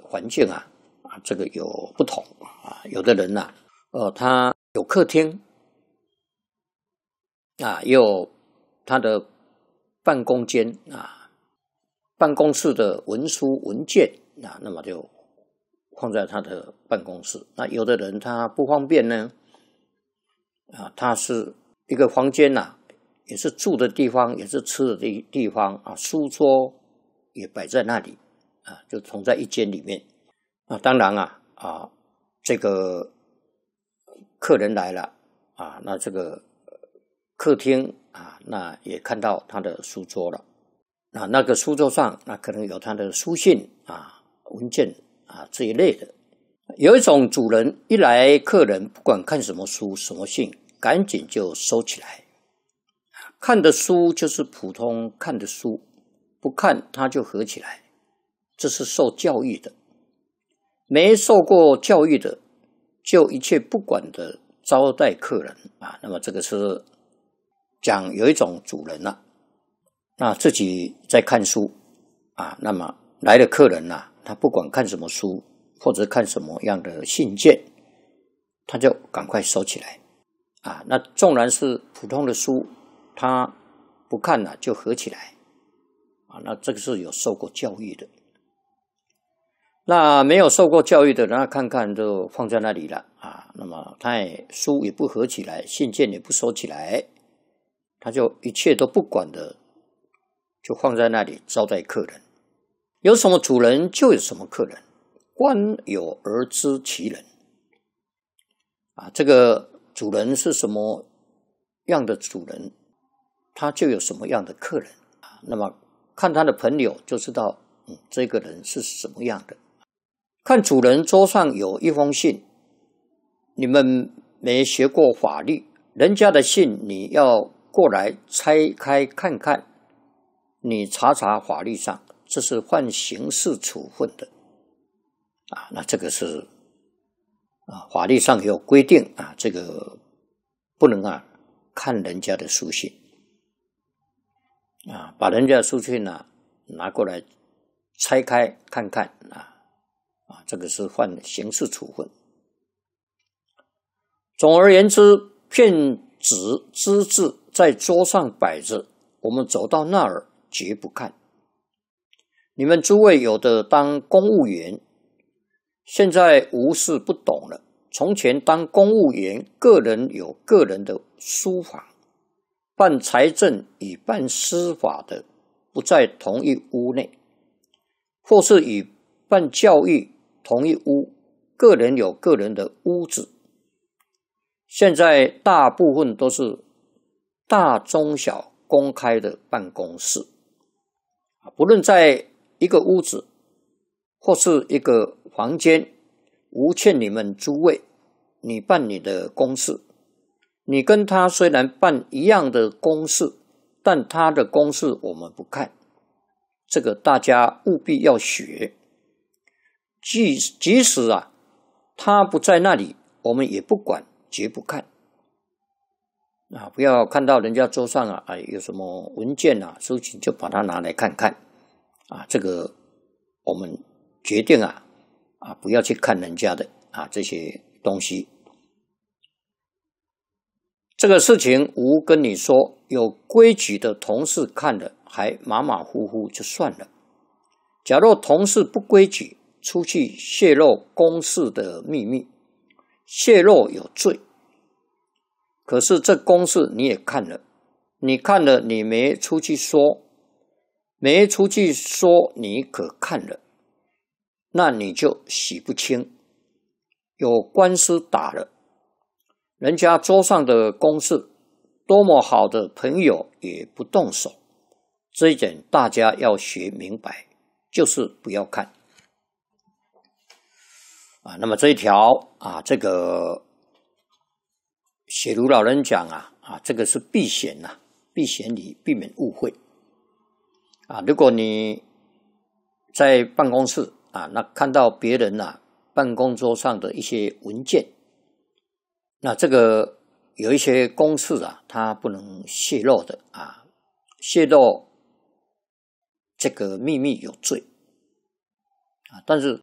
环境这个有不同有的人他有客厅也有他的办公间办公室的文书文件那么就放在他的办公室。那有的人他不方便呢他是一个房间也是住的地方，也是吃的地方书桌也摆在那里就同在一间里面当然这个客人来了那这个客厅那也看到他的书桌了。那个书桌上可能有他的书信文件这一类的。有一种主人一来，客人不管看什么书什么信，赶紧就收起来。看的书就是普通看的书，不看他就合起来，这是受教育的。没受过教育的，就一切不管的招待客人那么这个是讲有一种主人那自己在看书那么来的客人他不管看什么书或者看什么样的信件，他就赶快收起来那纵然是普通的书，他不看就合起来那这个是有受过教育的。那没有受过教育的人看看就放在那里了那么他书也不合起来，信件也不收起来，他就一切都不管的就放在那里招待客人。有什么主人就有什么客人，观有而知其人这个主人是什么样的主人，他就有什么样的客人那么看他的朋友就知道这个人是什么样的。看主人桌上有一封信，你们没学过法律，人家的信你要过来拆开看看，你查查法律上，这是犯刑事处分的那这个是法律上有规定这个不能看人家的书信把人家的书信拿过来拆开看看这个是犯刑事处分。总而言之，片纸资质在桌上摆着，我们走到那儿绝不看。你们诸位有的当公务员，现在无事不懂了。从前当公务员，个人有个人的书房，办财政与办司法的不在同一屋内，或是与办教育同一屋，个人有个人的屋子。现在大部分都是大中小公开的办公室，不论在一个屋子或是一个房间，无欠你们诸位，你办你的公事，你跟他虽然办一样的公事，但他的公事我们不看，这个大家务必要学。即使他不在那里，我们也不管，绝不看不要看到人家桌上有什么文件书信就把它拿来看看这个我们决定不要去看人家的这些东西。这个事情吾跟你说，有规矩的同事看了还马马虎虎就算了，假若同事不规矩，出去泄露公事的秘密，泄露有罪。可是这公事你也看了，你看了你没出去说，没出去说你可看了，那你就洗不清，有官司打了。人家桌上的公事，多么好的朋友也不动手，这一点大家要学明白，就是不要看那么这一条这个写如老人讲这个是避嫌避嫌理，避免误会如果你在办公室那看到别人办公桌上的一些文件，那这个有一些公事它不能泄露的泄露这个秘密有罪但是